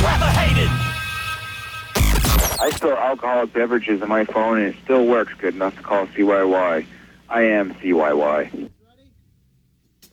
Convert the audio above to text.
rather hated. I store alcoholic beverages on my phone and it still works good enough to call CYY. I am CYY.